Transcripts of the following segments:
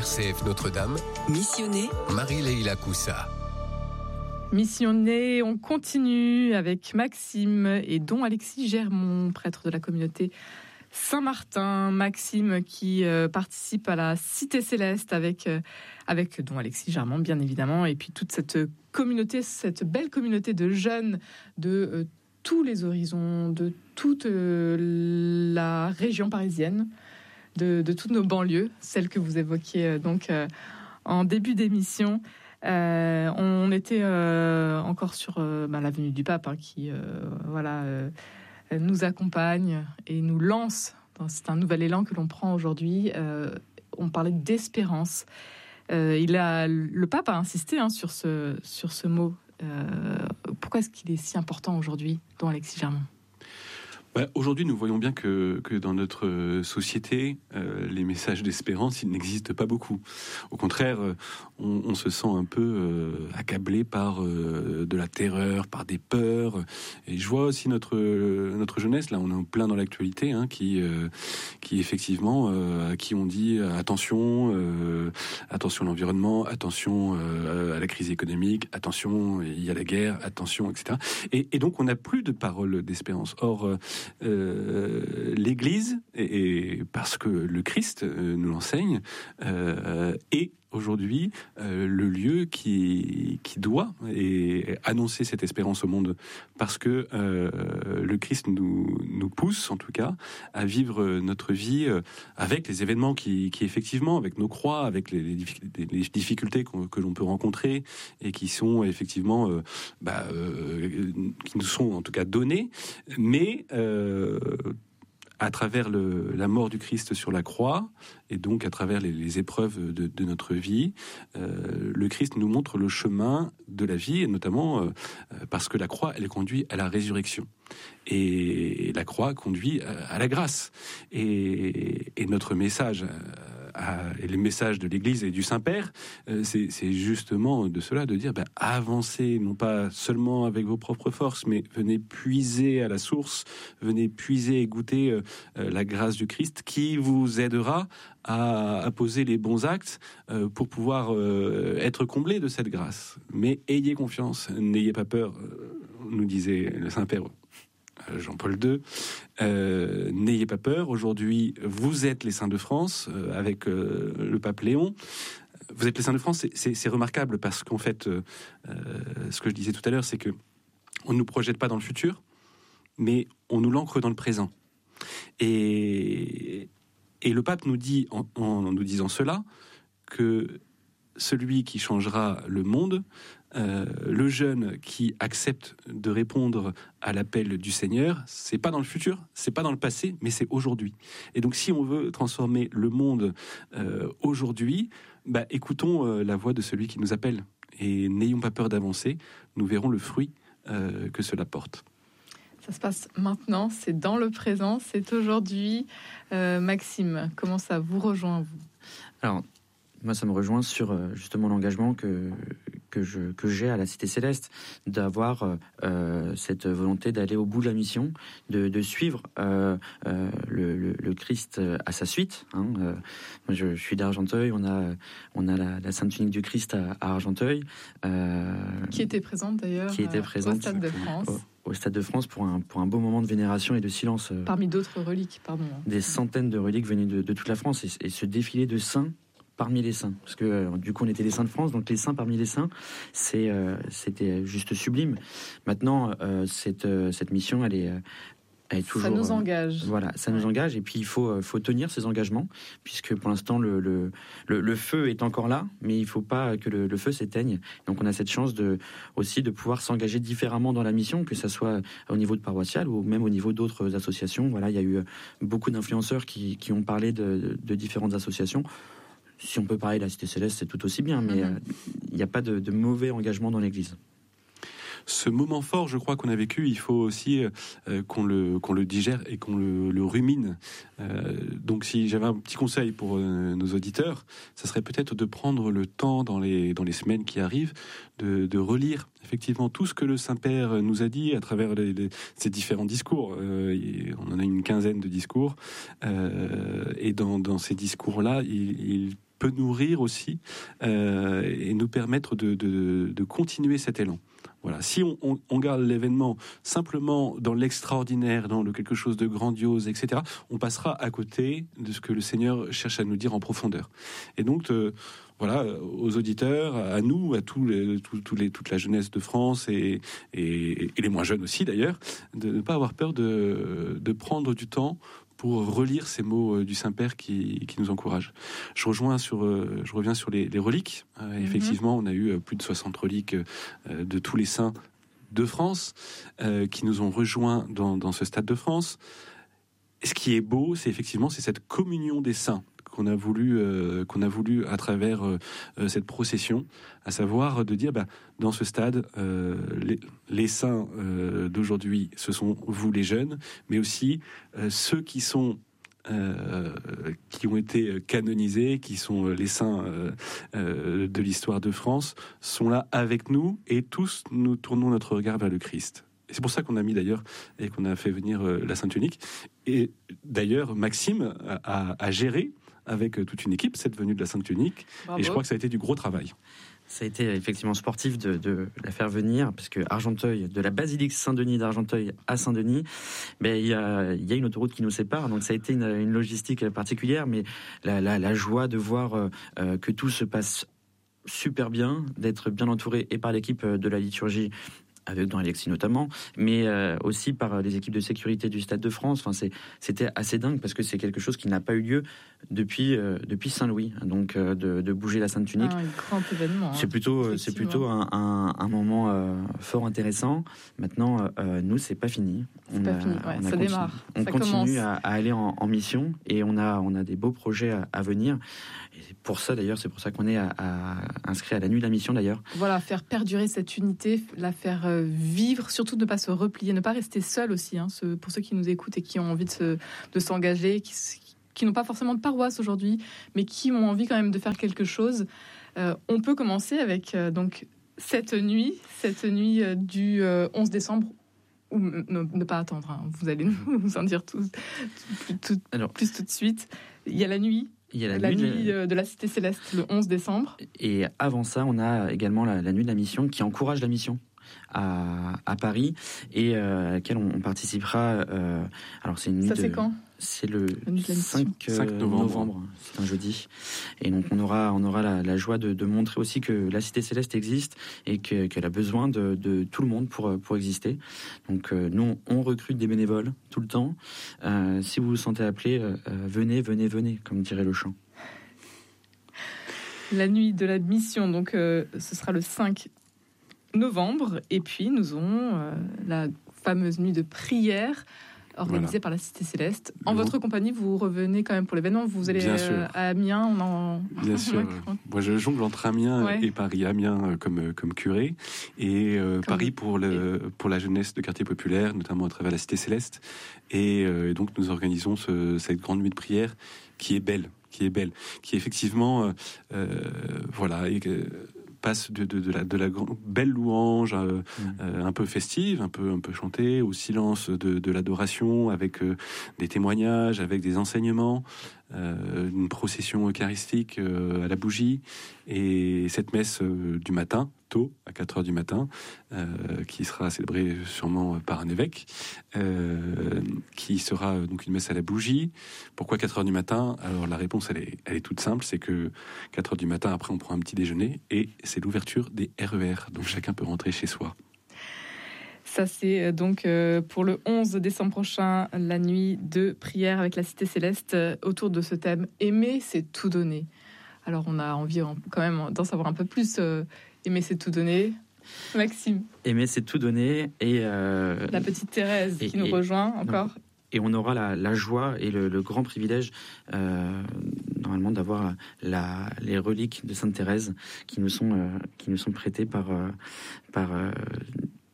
RCF Notre-Dame, Missionné, Marie-Leila Coussa. Missionné, on continue avec Maxime et don Alexis Germont, prêtre de la communauté Saint-Martin. Maxime qui participe à la Cité Céleste avec don Alexis Germont, bien évidemment, et puis toute cette communauté, cette belle communauté de jeunes de tous les horizons, de toute la région parisienne, de toutes nos banlieues, celles que vous évoquiez donc en début d'émission. On était encore sur l'avenue du Pape, qui nous accompagne et nous lance. C'est un nouvel élan que l'on prend aujourd'hui. On parlait d'espérance. Le Pape a insisté sur ce mot. Pourquoi est-ce qu'il est si important aujourd'hui, don Alexis Germont ? Aujourd'hui, nous voyons bien que dans notre société, les messages d'espérance, ils n'existent pas beaucoup. Au contraire, on se sent un peu accablé par de la terreur, par des peurs. Et je vois aussi notre jeunesse, là, on est en plein dans l'actualité, qui effectivement, à qui on dit attention à l'environnement, attention à la crise économique, attention, il y a la guerre, attention, etc. Et donc, on n'a plus de paroles d'espérance. Or, l'Église, et parce que le Christ nous l'enseigne, est aujourd'hui le lieu qui doit annoncer cette espérance au monde, parce que le Christ nous pousse, en tout cas, à vivre notre vie avec les événements qui effectivement, avec nos croix, avec les difficultés que l'on peut rencontrer et qui sont effectivement qui nous sont en tout cas données, mais à travers la mort du Christ sur la croix, et donc à travers les épreuves de notre vie, le Christ nous montre le chemin de la vie, et notamment parce que la croix, elle conduit à la résurrection. Et la croix conduit à la grâce. Et notre message, et les messages de l'Église et du Saint-Père, c'est justement de cela, de dire avancez, non pas seulement avec vos propres forces, mais venez puiser à la source, venez puiser et goûter la grâce du Christ qui vous aidera à poser les bons actes pour pouvoir être comblé de cette grâce. Mais ayez confiance, n'ayez pas peur, nous disait le Saint-Père Jean-Paul II, n'ayez pas peur, aujourd'hui vous êtes les saints de France, avec le pape Léon. Vous êtes les saints de France, c'est remarquable, parce qu'en fait, ce que je disais tout à l'heure, c'est que on ne nous projette pas dans le futur, mais on nous l'ancre dans le présent. Et le pape nous dit, en nous disant cela, que celui qui changera le monde, le jeune qui accepte de répondre à l'appel du Seigneur, c'est pas dans le futur, c'est pas dans le passé, mais c'est aujourd'hui. Et donc, si on veut transformer le monde aujourd'hui, écoutons la voix de celui qui nous appelle, et n'ayons pas peur d'avancer. Nous verrons le fruit que cela porte. Ça se passe maintenant, c'est dans le présent, c'est aujourd'hui. Maxime, comment ça vous rejoint, vous ? Alors, moi, ça me rejoint sur justement l'engagement que j'ai à la Cité Céleste, d'avoir cette volonté d'aller au bout de la mission, de suivre le Christ à sa suite. Moi, je suis d'Argenteuil, on a la Sainte Tunique du Christ à Argenteuil. Qui était présente d'ailleurs au Stade de France. Au Stade de France pour un beau moment de vénération et de silence. Parmi d'autres reliques, pardon. Des centaines de reliques venues de toute la France, et ce défilé de saints parmi les saints, parce que du coup on était les saints de France, donc les saints parmi les saints, c'était juste sublime. Maintenant, cette mission, elle est toujours. Ça nous engage. Voilà, ça nous engage, et puis il faut tenir ces engagements, puisque pour l'instant le feu est encore là, mais il faut pas que le feu s'éteigne. Donc on a cette chance aussi de pouvoir s'engager différemment dans la mission, que ça soit au niveau de paroissial ou même au niveau d'autres associations. Voilà, il y a eu beaucoup d'influenceurs qui ont parlé de différentes associations. Si on peut parler de la Cité Céleste, c'est tout aussi bien, mais il n'y a pas de mauvais engagement dans l'Église. Ce moment fort, je crois, qu'on a vécu, il faut aussi qu'on le digère et qu'on le rumine. Donc, si j'avais un petit conseil pour nos auditeurs, ça serait peut-être de prendre le temps dans les semaines qui arrivent de relire effectivement tout ce que le Saint-Père nous a dit à travers ces différents discours. On en a une quinzaine de discours, et dans ces discours-là, il peut nourrir aussi et nous permettre de continuer cet élan. Voilà. Si on garde l'événement simplement dans l'extraordinaire, dans quelque chose de grandiose, etc., on passera à côté de ce que le Seigneur cherche à nous dire en profondeur. Et donc, voilà, aux auditeurs, à nous, à toute la jeunesse de France et les moins jeunes aussi d'ailleurs, de ne pas avoir peur de prendre du temps pour relire ces mots du Saint-Père qui nous encouragent. Je reviens sur les reliques. Effectivement, on a eu plus de 60 reliques de tous les saints de France qui nous ont rejoints dans ce stade de France. Et ce qui est beau, c'est cette communion des saints qu'on a voulu à travers cette procession, à savoir de dire, dans ce stade, les saints d'aujourd'hui, ce sont vous les jeunes, mais aussi ceux qui ont été canonisés, qui sont les saints de l'histoire de France, sont là avec nous, et tous nous tournons notre regard vers le Christ. Et c'est pour ça qu'on a mis d'ailleurs, et qu'on a fait venir la Sainte Unique. Et d'ailleurs, Maxime a géré avec toute une équipe cette venue de la Sainte Unique. Bravo. Et je crois que ça a été du gros travail. Ça a été effectivement sportif de la faire venir, parce que Argenteuil, de la basilique Saint-Denis d'Argenteuil à Saint-Denis, il y a une autoroute qui nous sépare, donc ça a été une logistique particulière, mais la joie de voir que tout se passe super bien, d'être bien entouré et par l'équipe de la liturgie, avec Don Alexis notamment, mais aussi par les équipes de sécurité du Stade de France. Enfin, c'était assez dingue, parce que c'est quelque chose qui n'a pas eu lieu depuis Saint-Louis, donc de bouger la Sainte Unique. Un grand événement. C'est plutôt un moment fort intéressant. Maintenant, nous, c'est pas fini. Ça démarre. On continue à aller en mission, et on a des beaux projets à venir. Et c'est pour ça qu'on est inscrit à la nuit de la mission d'ailleurs. Voilà, faire perdurer cette unité, la faire vivre, surtout ne pas se replier, ne pas rester seul aussi, pour ceux qui nous écoutent et qui ont envie de s'engager, qui n'ont pas forcément de paroisse aujourd'hui, mais qui ont envie quand même de faire quelque chose. On peut commencer avec donc cette nuit du 11 décembre, ou ne pas attendre, vous allez nous en dire plus tout de suite. Il y a la nuit. Il y a la nuit de la Cité Céleste, le 11 décembre. Et avant ça, on a également la nuit de la mission, qui encourage la mission à Paris, et à laquelle on participera. Alors c'est une nuit. Ça, c'est quand ? C'est le 5 novembre, c'est un jeudi. Et donc on aura la joie de montrer aussi que la Cité Céleste existe, et qu'elle a besoin de tout le monde pour exister. Donc nous, on recrute des bénévoles tout le temps. Si vous vous sentez appelé, venez, comme dirait le chant. La nuit de la mission, donc ce sera le 5 novembre. Et puis nous aurons la fameuse nuit de prière organisée par la Cité Céleste. En votre compagnie, vous revenez quand même pour l'événement. Vous allez à Amiens. Bien sûr. Moi, je jongle entre Amiens et Paris. Amiens comme curé, et Paris pour la jeunesse de quartier populaire, notamment à travers la Cité Céleste. Et donc, nous organisons cette grande nuit de prière qui est belle, qui est effectivement, et passe de la belle louange un peu festive, un peu chantée, au silence de l'adoration, avec des témoignages, avec des enseignements, une procession eucharistique à la bougie, et cette messe du matin, tôt, à 4h du matin, qui sera célébrée sûrement par un évêque, qui sera donc une messe à la bougie. Pourquoi 4h du matin ? Alors la réponse, elle est toute simple, c'est que 4h du matin, après on prend un petit déjeuner, et c'est l'ouverture des RER, donc chacun peut rentrer chez soi. Ça, c'est donc pour le 11 décembre prochain, la nuit de prière avec la Cité Céleste, autour de ce thème « Aimer, c'est tout donner ». Alors, on a envie quand même d'en savoir un peu plus. Aimer, c'est tout donner. Maxime. Aimer, c'est tout donner. Et la petite Thérèse qui nous rejoint encore. Et on aura la joie et le grand privilège, normalement, d'avoir les reliques de Sainte Thérèse qui nous sont prêtées par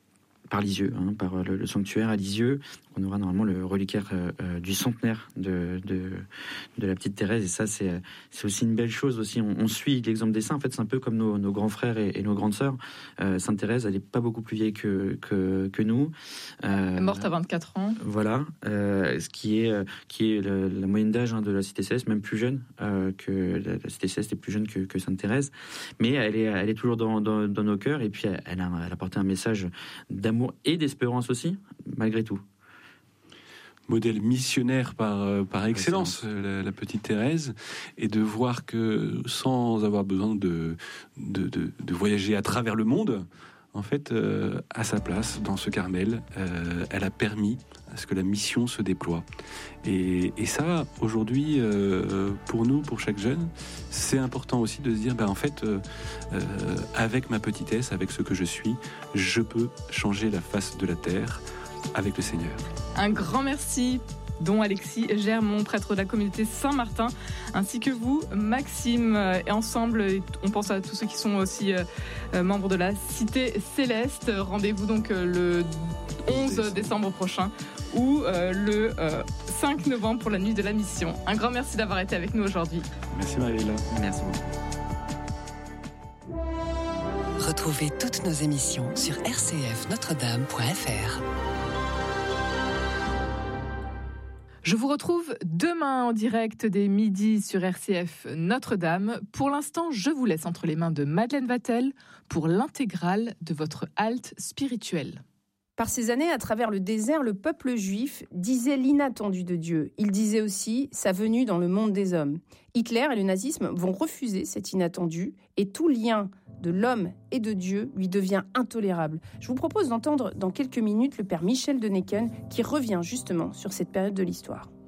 par Lisieux, par le sanctuaire à Lisieux. On aura normalement le reliquaire du centenaire de la petite Thérèse, et ça c'est aussi une belle chose aussi. On suit l'exemple des saints. En fait, c'est un peu comme nos grands frères et nos grandes sœurs. Sainte Thérèse, elle n'est pas beaucoup plus vieille que nous. Elle est morte à 24 ans. Voilà, ce qui est la moyenne d'âge de la Cité Céleste, même plus jeune que la Cité Céleste est plus jeune que Sainte Thérèse, mais elle est toujours dans nos cœurs, et puis elle a porté un message d'amour et d'espérance aussi, malgré tout. Modèle missionnaire par excellence, la petite Thérèse, et de voir que sans avoir besoin de voyager à travers le monde, en fait, à sa place, dans ce Carmel, elle a permis à ce que la mission se déploie. Et ça, aujourd'hui, pour nous, pour chaque jeune, c'est important aussi de se dire, en fait, avec ma petitesse, avec ce que je suis, je peux changer la face de la terre avec le Seigneur. Un grand merci, dont Alexis Germont, prêtre de la communauté Saint-Martin, ainsi que vous, Maxime. Et ensemble, on pense à tous ceux qui sont aussi membres de la Cité Céleste. Rendez-vous donc le 11 décembre prochain ou le 5 novembre pour la nuit de la mission. Un grand merci d'avoir été avec nous aujourd'hui. Merci Marie-Léla. Merci beaucoup. Retrouvez toutes nos émissions sur rcfnotredame.fr. Je vous retrouve demain en direct dès midi sur RCF Notre-Dame. Pour l'instant, je vous laisse entre les mains de Madeleine Vatel pour l'intégrale de votre halte spirituelle. Par ces années, à travers le désert, le peuple juif disait l'inattendu de Dieu. Il disait aussi sa venue dans le monde des hommes. Hitler et le nazisme vont refuser cet inattendu et tout lien de l'homme et de Dieu lui devient intolérable. Je vous propose d'entendre dans quelques minutes le père Michel de Necken qui revient justement sur cette période de l'histoire.